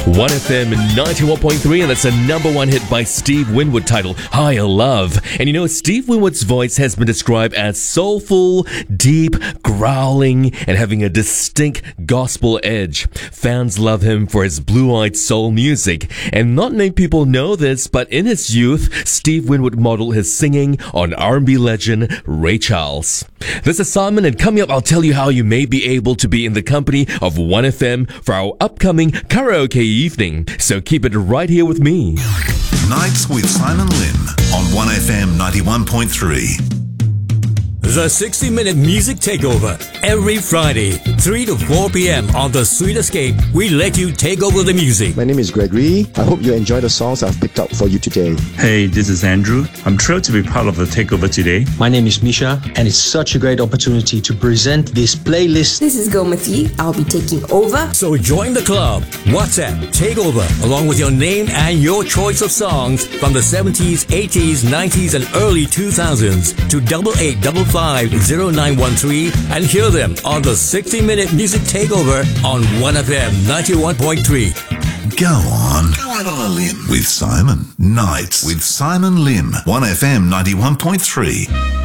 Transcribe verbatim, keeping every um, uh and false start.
one F M ninety-one point three, and that's a number one hit by Steve Winwood titled Higher Love. And you know, Steve Winwood's voice has been described as soulful, deep, growling, and having a distinct gospel edge. Fans love him for his blue-eyed soul music. And not many people know this, but in his youth, Steve Winwood modeled his singing on R and B legend Ray Charles. This is Simon, and coming up, I'll tell you how you may be able to be in the company of one F M for our upcoming karaoke evening. So keep it right here with me. Nights with Simon Lim on one F M ninety-one point three. The sixty minute Music Takeover. Every Friday, three to four p.m. on The Sweet Escape, we let you take over the music. My name is Gregory. I hope you enjoy the songs I've picked out for you today. Hey, this is Andrew. I'm thrilled to be part of the takeover today. My name is Misha, and it's such a great opportunity to present this playlist. This is Gomati. I'll be taking over. So join the club. WhatsApp Takeover, along with your name and your choice of songs from the seventies, eighties, nineties, and early two thousands to double eight double five zero nine one three and hear them on the sixty minute Music Takeover on one F M ninety-one point three. Go on. Go on a limb with Simon. Nights with Simon Lim. one F M ninety-one point three.